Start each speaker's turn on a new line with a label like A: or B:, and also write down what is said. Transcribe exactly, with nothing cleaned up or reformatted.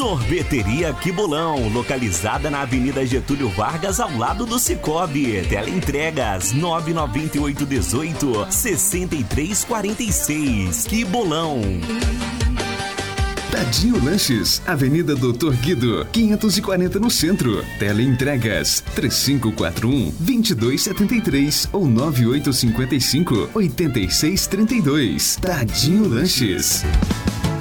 A: Sorveteria Que Bolão, localizada na Avenida Getúlio Vargas, ao lado do Cicobi. Teleentregas nove nove oito um oito, seis três quatro seis. Que Bolão.
B: Tadinho Lanches, Avenida Doutor Guido, quinhentos e quarenta no centro. Teleentregas três cinco quatro um, dois dois sete três ou nove oito cinco cinco, oito seis três dois. Tadinho Lanches.